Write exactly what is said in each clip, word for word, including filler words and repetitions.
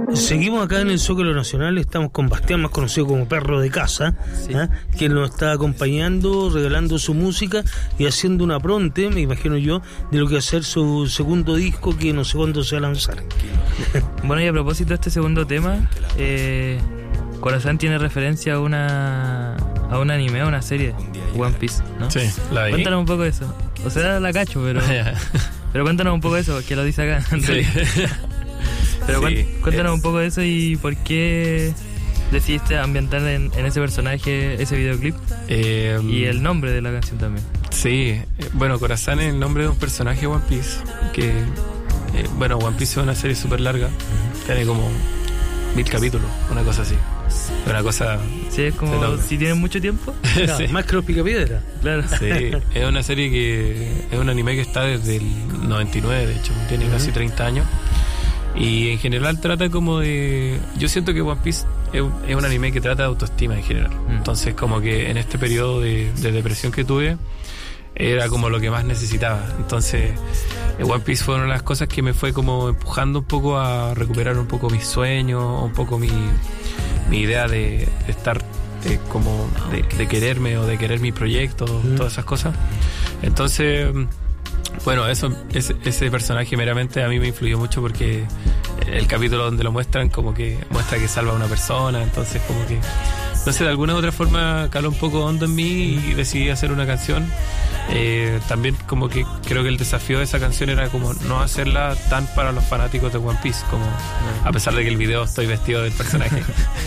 Seguimos acá en el Zócalo Nacional, estamos con Bastián, más conocido como Perro de Casa, sí. ¿eh? Que nos está acompañando, regalando su música y haciendo una pronte, me imagino yo, de lo que va a ser su segundo disco, que no sé cuándo se va a lanzar. Bueno, y a propósito de este segundo tema, eh, Corazón tiene referencia a una a un anime, a una serie, One Piece, ¿no? Sí, la vi. Cuéntanos un poco de eso. O sea, la cacho, pero pero cuéntanos un poco de eso, que lo dice acá. Sí. Pero sí, cuéntanos es... un poco de eso y por qué decidiste ambientar en, en ese personaje, ese videoclip, eh, y el nombre de la canción también. Sí, bueno, Corazón es el nombre de un personaje de One Piece, que, eh, bueno, One Piece es una serie súper larga, tiene como mil capítulos, una cosa así. Una cosa... Sí, es como si tienen mucho tiempo. Claro, sí. Más que los Picapiedra. Claro. Sí, es una serie que... Es un anime que está desde el noventa y nueve, de hecho, tiene uh-huh. casi treinta años. Y en general trata como de... Yo siento que One Piece es un, es un anime que trata de autoestima en general. Mm. Entonces como que en este periodo de, de depresión que tuve, era como lo que más necesitaba. Entonces One Piece fue una de las cosas que me fue como empujando un poco a recuperar un poco mis sueños, un poco mi, mi idea de, de estar de, como de, de quererme o de querer mi proyecto, mm. todas esas cosas. Entonces... Bueno, eso, ese, ese personaje meramente a mí me influyó mucho porque el capítulo donde lo muestran como que muestra que salva a una persona, entonces como que, no sé, de alguna u otra forma caló un poco hondo en mí y decidí hacer una canción. Eh, también como que creo que el desafío de esa canción era como no hacerla tan para los fanáticos de One Piece, como a pesar de que el video estoy vestido del personaje.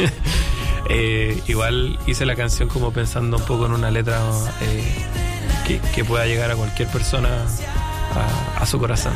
eh, igual hice la canción como pensando un poco en una letra eh, que, que pueda llegar a cualquier persona a, a su corazón.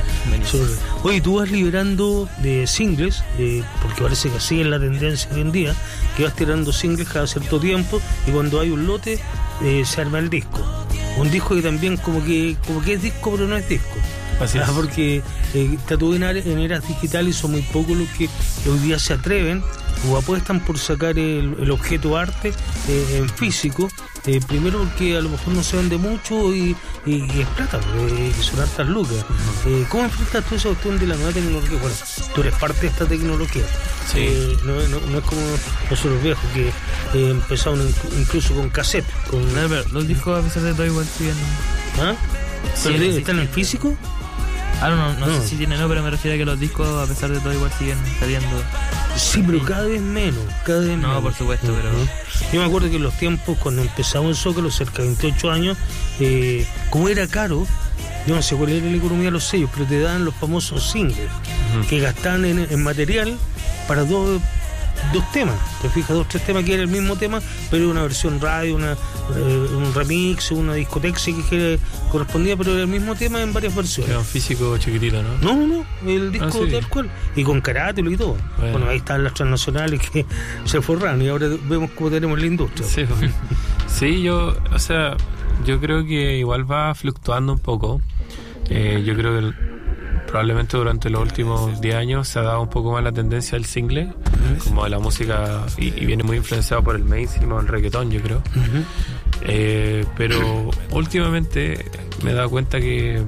Oye, tú vas liberando de singles, eh, porque parece que así es la tendencia hoy en día, que vas tirando singles cada cierto tiempo y cuando hay un lote eh, se arma el disco. Un disco que también como que como que es disco pero no es disco. Así es. Ah, porque eh, está todo en, en eras digitales, son muy pocos los que hoy día se atreven o apuestan por sacar el, el objeto arte eh, en físico. Eh, primero porque a lo mejor no se vende mucho y, y, y es plata, eh, y son hartas lucas. Eh, ¿Cómo enfrentas tú esa cuestión de la nueva tecnología? Bueno, tú eres parte de esta tecnología. Sí. Eh, no, no, no es como nosotros viejos que eh, empezaron incluso con cassette. Con... No, pero los discos a pesar de todo igual siguen. ¿Ah? ¿Pero sí, están en físico? Ah, no, no, no, no sé si tienen, no, pero me refiero a que los discos a pesar de todo igual siguen saliendo. Sí, pero cada vez menos, cada vez no, menos. No, por supuesto, uh-huh. pero... Yo me acuerdo que en los tiempos, cuando empezaba el Zócalo, cerca de veintiocho años, eh, como era caro, yo no sé cuál era la economía de los sellos, pero te daban los famosos singles, uh-huh. que gastaban en, en material para dos, dos temas. Te fijas, dos, tres temas que era el mismo tema, pero una versión radio, una, eh, un remix, una discoteca que correspondía, pero era el mismo tema en varias versiones. Era un físico chiquitito, ¿no? No, no, no, el disco ah, sí. tal cual. Y con carátelo y todo. Bueno. bueno, ahí están las transnacionales que se forraron y ahora vemos cómo tenemos la industria. Sí, sí, yo, o sea, yo creo que igual va fluctuando un poco. Eh, yo creo que el, probablemente durante los últimos diez años se ha dado un poco más la tendencia al single, uh-huh. como de la música, y, y viene muy influenciado por el mainstream o el reggaetón, yo creo. Uh-huh. Eh, pero últimamente me he dado cuenta que,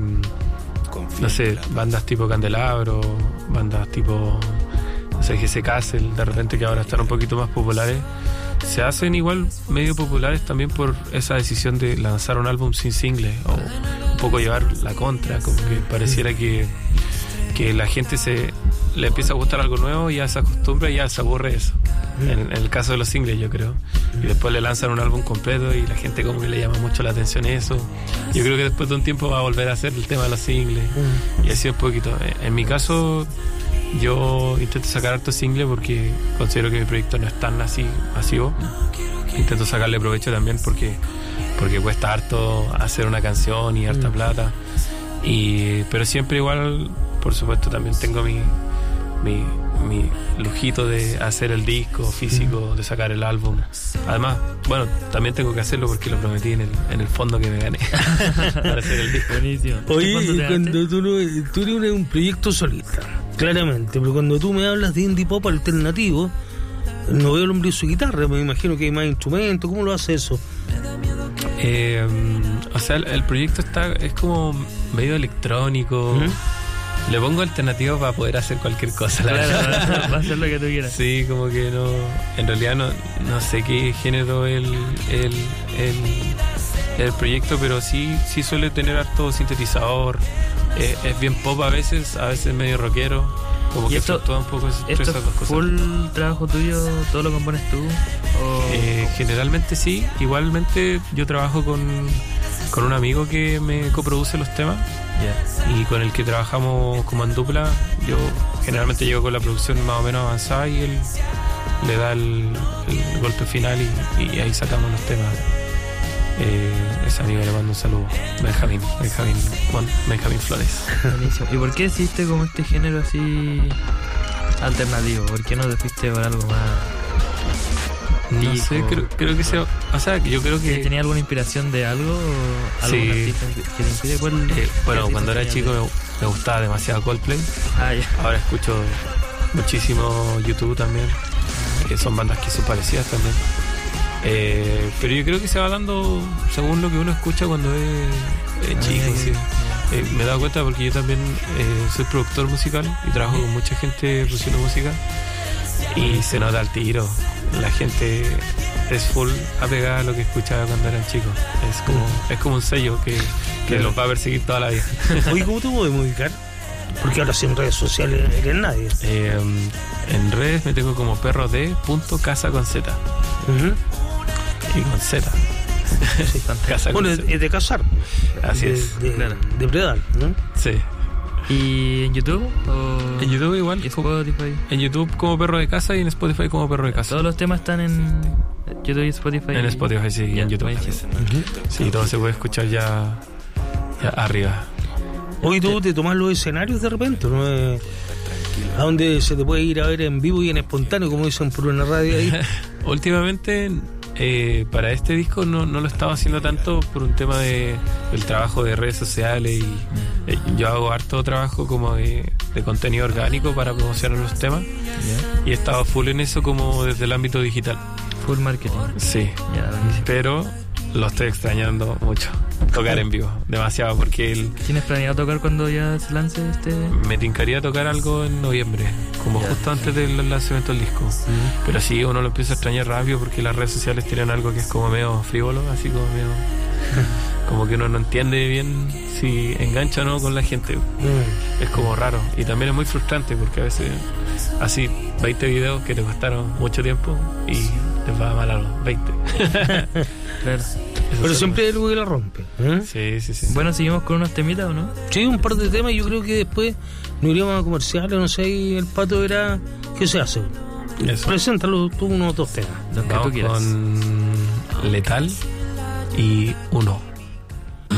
no sé, bandas tipo Candelabro, bandas tipo, no sé, G C Castle, de repente que ahora están un poquito más populares, se hacen igual medio populares también por esa decisión de lanzar un álbum sin single o un poco llevar la contra, como que pareciera que, que la gente se le empieza a gustar algo nuevo y ya se acostumbra y ya se aburre eso. En, en el caso de los singles, yo creo. Y después le lanzan un álbum completo y la gente como que le llama mucho la atención eso. Yo creo que después de un tiempo va a volver a hacer el tema de los singles. Y así un poquito. En mi caso, yo intento sacar harto singles porque considero que mi proyecto no es tan así masivo. Intento sacarle provecho también porque porque cuesta harto hacer una canción y harta plata. Y pero siempre igual, por supuesto, también tengo mi mi mi lujito de hacer el disco físico, de sacar el álbum. Además, bueno, también tengo que hacerlo porque lo prometí en el, en el fondo que me gané para hacer el disco. Buenísimo. Oye, cuando tú, no, tú eres un proyecto solista, claramente, pero cuando tú me hablas de indie pop alternativo, no veo el hombre y su guitarra, me imagino que hay más instrumentos. ¿Cómo lo hace eso? Eh, o sea, el, el proyecto está es como medio electrónico. ¿Mm? Le pongo alternativas para poder hacer cualquier cosa, la Claro, verdad. va a hacer lo que tú quieras. Sí, como que no. En realidad no, no sé qué género el, el, el, el proyecto, pero sí, sí suele tener harto sintetizador. Eh, es bien pop a veces, a veces medio rockero. Como ¿Y que esto- fluctúa un poco entre ¿Esto esas dos es cosas. full trabajo tuyo? ¿Todo lo compones tú? ¿O Eh, generalmente sí. Igualmente yo trabajo con, con un amigo que me coproduce los temas. ya? Y con el que trabajamos como en dupla. Yo generalmente llego con la producción más o menos avanzada y él le da el, el golpe final y, y ahí sacamos los temas. Eh, ese amigo le mando un saludo. Benjamín, Benjamín, Juan, Benjamín Flores. Buenísimo. ¿Y por qué decidiste como este género así alternativo? ¿Por qué no te fuiste por algo más? No Pico, sé, creo, creo que sea. O sea, yo creo que. ¿Tenía alguna inspiración de algo? ¿O algún Sí. artista que te inspire? ¿Cuál- eh, qué bueno, artista cuando era tenías chico de- me, me gustaba demasiado Coldplay. Ah, ya. Ahora escucho muchísimo YouTube también, que son bandas que son parecidas también. Eh, pero yo creo que se va dando según lo que uno escucha cuando es, es chico. Ah, Sí. Eh, me he dado cuenta porque yo también eh, soy productor musical y trabajo con mucha gente produciendo música y se nota al tiro. La gente es full apegada a lo que escuchaba cuando eran chicos. Es como, es como un sello que, que los va a perseguir toda la vida. Oye, ¿cómo te podemos ubicar? Porque ahora sin redes sociales eres nadie. Eh, en redes me tengo como perro de punto casa con Z. Ujú. Y con Z. Casa con Bueno, es Z. es de cazar. Así de, es. De, Claro. depredar, ¿no? Sí. ¿Y en YouTube? ¿O En YouTube igual. y como- Spotify? En YouTube como perro de casa y en Spotify como perro de casa. Todos los temas están en YouTube y Spotify. En Spotify sí, y Ya, en YouTube. buenísimo. Sí, todo se puede escuchar ya, ya arriba. Hoy tú te tomas los escenarios de repente, ¿no? Eh, a donde se te puede ir a ver en vivo y en espontáneo, como dicen por una radio ahí. Últimamente, eh, para este disco no, no lo estaba haciendo tanto por un tema de el trabajo de redes sociales y eh, yo hago harto trabajo como de, de contenido orgánico para promocionar los temas Ya. y he estado full en eso como desde el ámbito digital. Full marketing. Sí, Ya, buenísimo. pero lo estoy extrañando mucho. Tocar en vivo, demasiado, porque el, ¿Tienes planeado tocar cuando ya se lance este? me tincaría tocar algo en noviembre, como Ya. justo antes del lanzamiento del disco. Pero sí, uno lo empieza a extrañar rápido porque las redes sociales tienen algo que es como medio frívolo, así como medio... como que uno no entiende bien si engancha o no con la gente. Mm. Es como raro. Y también es muy frustrante porque a veces así veinte videos que te costaron mucho tiempo y les va mal a los veinte. Claro. Eso Pero es siempre hay algo que la rompe. ¿eh? Sí, sí, sí. Bueno, seguimos con unos temitas, ¿o no? Sí, un par de temas y yo creo que después nos iríamos a comerciales, no sé, y el pato verá qué se hace. Eso. Preséntalo tú unos dos temas. Los que tú Vamos quieras. con Letal y Uno.